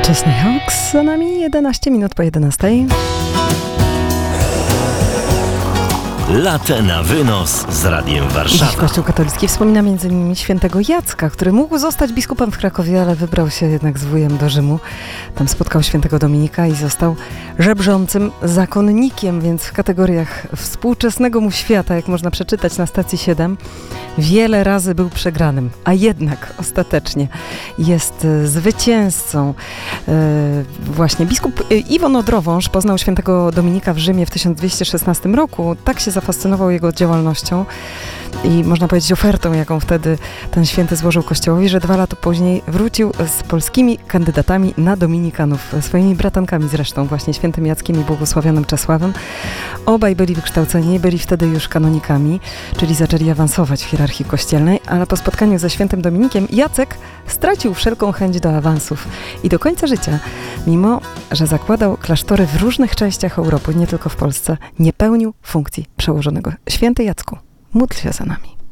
Wczesny Hawks, za nami 11 minut po 11. Latę na wynos z Radiem Warszawa. Dziś Kościół katolicki wspomina m.in. świętego Jacka, który mógł zostać biskupem w Krakowie, ale wybrał się jednak z wujem do Rzymu. Tam spotkał świętego Dominika i został żebrzącym zakonnikiem, więc w kategoriach współczesnego mu świata, jak można przeczytać na stacji 7, wiele razy był przegranym, a jednak ostatecznie jest zwycięzcą. Właśnie biskup Iwon Odrowąż poznał świętego Dominika w Rzymie w 1216 roku. Tak się zafascynował jego działalnością i można powiedzieć ofertą, jaką wtedy ten święty złożył Kościołowi, że 2 lata później wrócił z polskimi kandydatami na dominikanów, swoimi bratankami zresztą, właśnie świętym Jackiem i błogosławionym Czesławem. Obaj byli wykształceni, byli wtedy już kanonikami, czyli zaczęli awansować w hierarchii kościelnej, ale po spotkaniu ze świętym Dominikiem Jacek stracił wszelką chęć do awansów i do końca życia, mimo że zakładał klasztory w różnych częściach Europy, nie tylko w Polsce, nie pełnił funkcji przełożonego. Święty Jacku, módl się za nami.